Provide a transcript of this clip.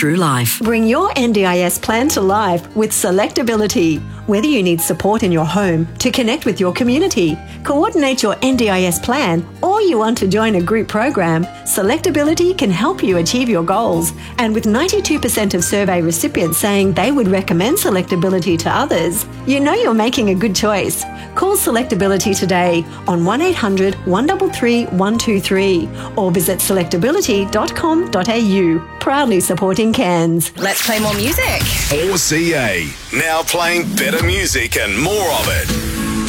through life. Bring your NDIS plan to life with Selectability. Whether you need support in your home to connect with your community, coordinate your NDIS plan, or you want to join a group program, Selectability can help you achieve your goals. And with 92% of survey recipients saying they would recommend Selectability to others, you know you're making a good choice. Call Selectability today on 1800 133 123 or visit selectability.com.au. Proudly supporting Cairns. Let's play more music. 4CA, now playing better music and more of it.